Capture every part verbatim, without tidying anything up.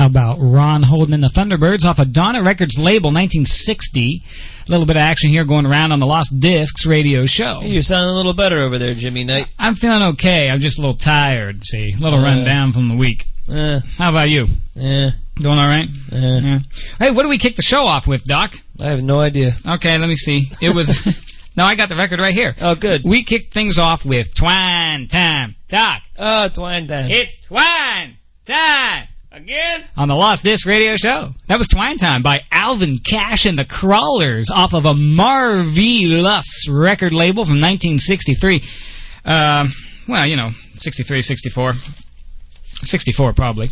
How about Ron Holden and the Thunderbirds off of Donna Records label, nineteen sixty. A little bit of action here going around on the Lost Discs radio show. Hey, you're sounding a little better over there, Jimmy Knight. I'm feeling okay. I'm just a little tired, see. A little uh, run down from the week. Uh, How about you? Yeah. Doing all right? Uh, yeah. Hey, what do we kick the show off with, Doc? I have no idea. Okay, let me see. It was... No, I got the record right here. Oh, good. We kicked things off with Twine Time. Doc. Oh, Twine Time. It's Twine Time. Again? On the Lost Disc radio show. That was Twine Time by Alvin Cash and the Crawlers off of a Marvelous record label from nineteen sixty-three. Uh, well, you know, sixty-three, sixty-four. sixty-four, probably.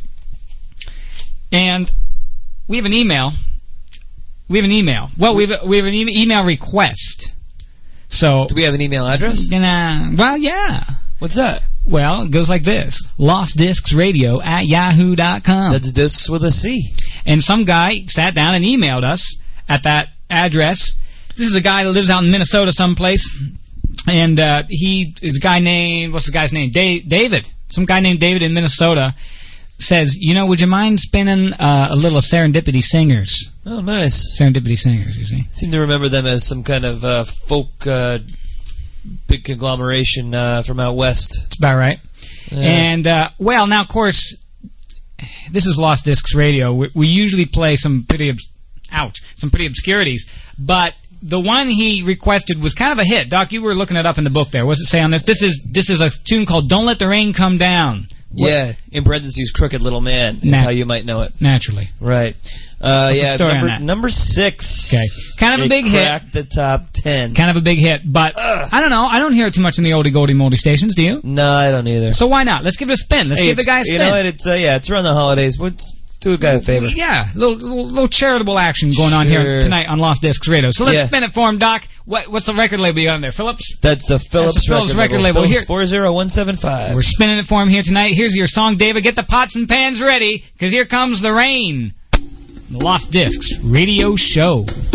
And we have an email. We have an email. Well, we have, a, we have an e email request. So, do we have an email address? Uh, well, yeah. What's that? Well, it goes like this. Lost Discs Radio at yahoo dot com. That's discs with a C. And some guy sat down and emailed us at that address. This is a guy that lives out in Minnesota someplace. And uh, he is a guy named, what's the guy's name? Da David. Some guy named David in Minnesota says, you know, would you mind spinning uh, a little Serendipity Singers? Oh, nice. Serendipity Singers, you see. I seem to remember them as some kind of uh, folk... Uh, big conglomeration uh, from out west. That's about right. Uh, and, uh, well, now, of course, this is Lost Discs Radio. We, we usually play some pretty, obs ouch, some pretty obscurities. But the one he requested was kind of a hit. Doc, you were looking it up in the book there. What does it say on this? This is, this is a tune called Don't Let the Rain Come Down. What? Yeah, in parentheses, Crooked Little Man is Nat how you might know it. Naturally. Right. Uh, What's yeah, the story number, on that? number six. Okay. Kind of a it big hit. Cracked the top ten. Kind of a big hit, but Ugh. I don't know. I don't hear it too much in the oldie goldie moldy stations. Do you? No, I don't either. So why not? Let's give it a spin. Let's hey, give the guy a spin. You know what? It's uh, yeah, it's around the holidays. Let's do a guy a favor. Yeah, a little, little, little charitable action going on sure. here tonight on Lost Discs Radio. So let's yeah. spin it for him, Doc. What, what's the record label you got on there? Phillips? That's a Phillips, That's a Phillips record, record label. Phillips Here, four zero one seven five. We're spinning it for him here tonight. Here's your song, David. Get the pots and pans ready, because here comes the rain. The Lost Discs Radio Show.